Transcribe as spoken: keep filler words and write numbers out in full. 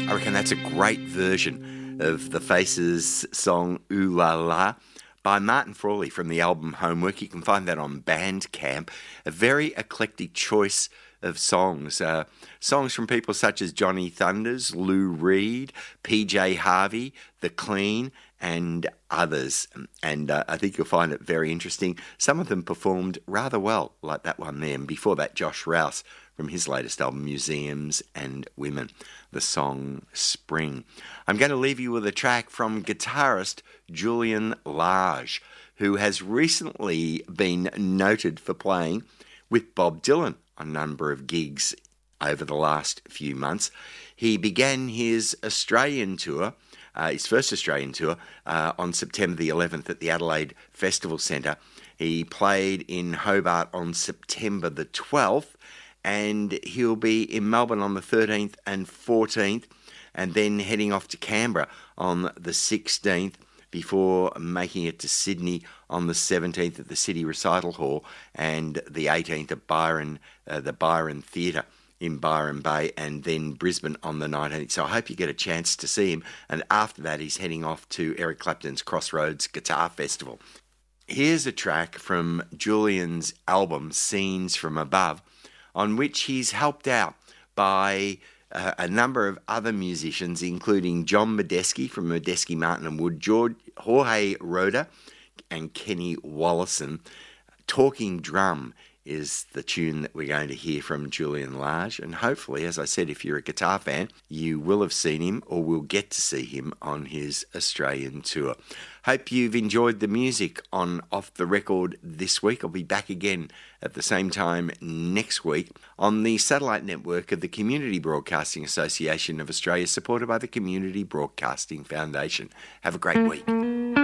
I reckon that's a great version of the Faces song Ooh La La by Martin Frawley from the album Homework. You can find that on Bandcamp. A very eclectic choice of songs. Uh, songs from people such as Johnny Thunders, Lou Reed, P J Harvey, The Clean, and others. And uh, I think you'll find it very interesting. Some of them performed rather well, like that one there. And before that, Josh Rouse from his latest album, Museums and Women, the song Spring. I'm going to leave you with a track from guitarist Julian Lage, who has recently been noted for playing with Bob Dylan on a number of gigs over the last few months. He began his Australian tour, uh, his first Australian tour, uh, on September the eleventh at the Adelaide Festival Centre. He played in Hobart on September the twelfth, and he'll be in Melbourne on the thirteenth and fourteenth, and then heading off to Canberra on the sixteenth, before making it to Sydney on the seventeenth at the City Recital Hall, and the eighteenth at Byron, uh, the Byron Theatre in Byron Bay, and then Brisbane on the nineteenth. So I hope you get a chance to see him. And after that, he's heading off to Eric Clapton's Crossroads Guitar Festival. Here's a track from Julian's album, Scenes from Above, on which he's helped out by uh, a number of other musicians, including John Medeski from Medeski, Martin and Wood, George, Jorge Roda and Kenny Wollison. Talking Drum is the tune that we're going to hear from Julian Lage. And hopefully, as I said, if you're a guitar fan, you will have seen him or will get to see him on his Australian tour. Hope you've enjoyed the music on Off the Record this week. I'll be back again at the same time next week on the satellite network of the Community Broadcasting Association of Australia, supported by the Community Broadcasting Foundation. Have a great week.